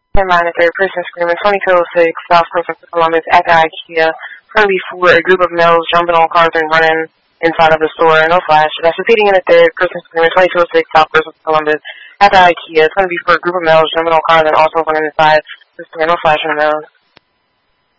10 minor third person screaming, 2206 South Christopher Columbus at the IKEA. Currently for a group of males jumping on cars and running inside of the store. No flash. That's repeating in the third person screaming, 2206 South Christopher Columbus at the IKEA. It's going to be for a group of males jumping on cars and also running inside the store. No flash on the males.